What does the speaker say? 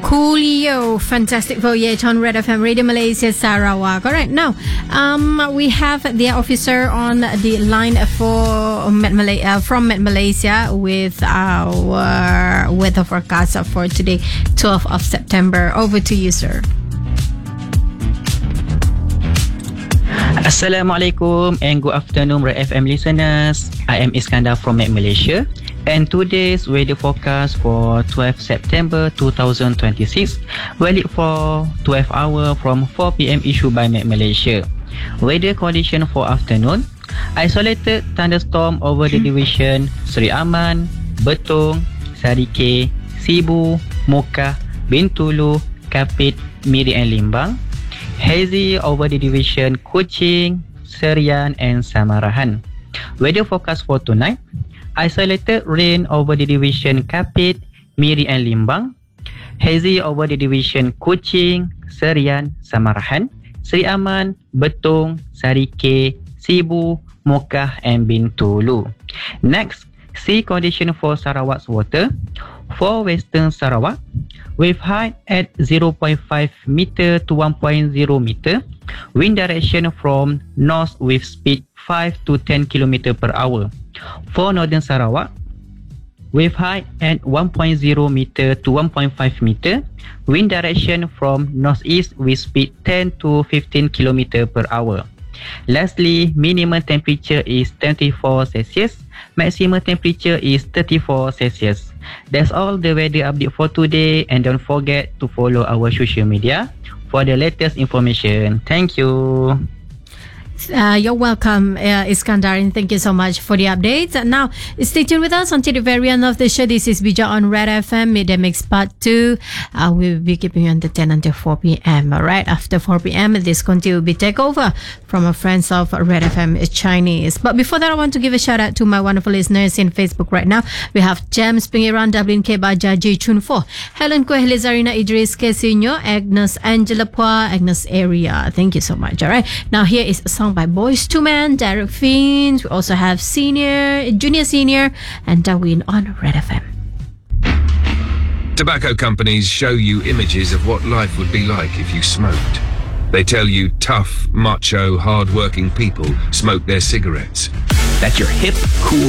Coolio, Fantastic Voyage on Red FM Radio Malaysia, Sarawak. All right, now we have the officer on the line from Met Malaysia with our weather forecast for today, 12th of September. Over to you, sir. Assalamualaikum and good afternoon Red FM listeners. I am Iskandar from Met Malaysia. And today's weather forecast for 12 September 2026, valid for 12 hours from 4 p.m. issued by Met Malaysia. Weather condition for afternoon: isolated thunderstorm over the division Seri Aman, Betong, Sarike, Sibu, Mocha, Bintulu, Kapit, Miri and Limbang. Hazy over the division Kuching, Serian and Samarahan. Weather forecast for tonight: isolated rain over the division Kapit, Miri and Limbang. Hazy over the division Kuching, Serian, Samarahan, Seri Aman, Betong, Sarike, Sibu, Mocha and Bintulu. Next, sea condition for Sarawak's water. For Western Sarawak, wave height at 0.5 meter to 1.0 meter, wind direction from north with speed 5 to 10 km per hour. For Northern Sarawak, wave height at 1.0 meter to 1.5 meter, wind direction from northeast with speed 10 to 15 km per hour. Lastly, minimum temperature is 24 Celsius, maximum temperature is 34 Celsius. That's all the weather update for today, and don't forget to follow our social media for the latest information. Thank you. You're welcome, Iskandar, and thank you so much for the updates. Now, stay tuned with us until the very end of the show. This is Bija on Red FM, Midday Mix Part 2. We'll be keeping you on the 10 until 4 p.m. Right after 4 p.m., this content will be takeover from our friends of Red FM Chinese. But before that, I want to give a shout out to my wonderful listeners in Facebook right now. We have James Pingiran, Dublin K. Baja, J. Chunfo, Helen Kweh, Lizarina Idris, Kesinyo, Agnes Angela Pua, Agnes Area. Thank you so much. All right. Now, here is a song by Boys to Men, Derek Fiends. We also have Junior Senior, and Darwin on Red FM. Tobacco companies show you images of what life would be like if you smoked. They tell you tough, macho, hard-working people smoke their cigarettes. That you're hip, cool,